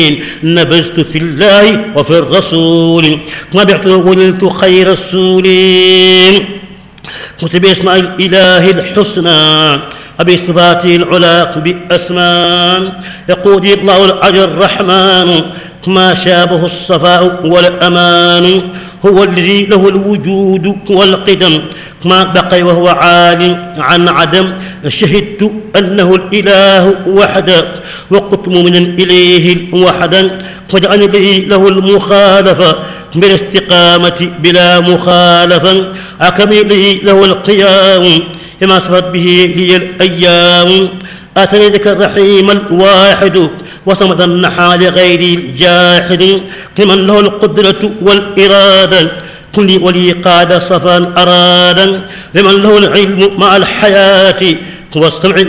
نبذت في الله وفي الرسول ما بعت وللت خير السولين قلت باسماء الإله الحسنى وبصفاته العلا بأسماء يقول الله العلي الرحمن ما شابه الصفاء والأمان هو الذي له الوجود والقدم ما بقي وهو عال عن عدم شهدت أنه الإله وحده وقلت مؤمنا إليه وحدا وجعل له المخالفة بالاستقامة بلا مخالفة أكمل له القيام كما صفت به لي الأيام آتني ذكر الرحيم الواحد وصمد النحى لغير الجاحد لمن له القدرة والإرادة كل ولي قاد صفا أرادا لمن له العلم مع الحياة والسمع